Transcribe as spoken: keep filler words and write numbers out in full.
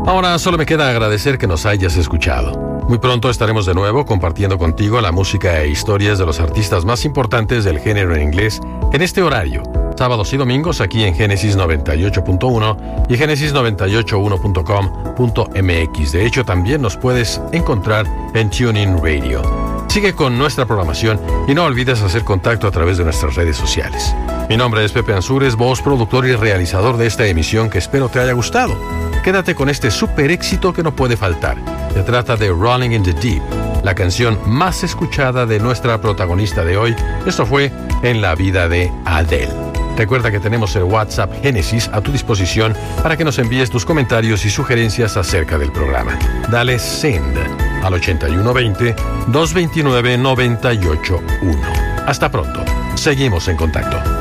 Ahora solo me queda agradecer que nos hayas escuchado. Muy pronto estaremos de nuevo compartiendo contigo la música e historias de los artistas más importantes del género en inglés en este horario, sábados y domingos aquí en Génesis noventa y ocho punto uno y Génesis noventa y ocho punto uno punto com punto m x. De hecho, también nos puedes encontrar en TuneIn Radio. Sigue con nuestra programación y no olvides hacer contacto a través de nuestras redes sociales. Mi nombre es Pepe Ansúrez, voz, productor y realizador de esta emisión que espero te haya gustado. Quédate con este super éxito que no puede faltar. Se trata de Rolling in the Deep, la canción más escuchada de nuestra protagonista de hoy. Esto fue En la vida de Adele. Recuerda que tenemos el WhatsApp Génesis a tu disposición para que nos envíes tus comentarios y sugerencias acerca del programa. Dale send al ochenta y uno veinte, doscientos veintinueve, noventa y ocho uno. Hasta pronto. Seguimos en contacto.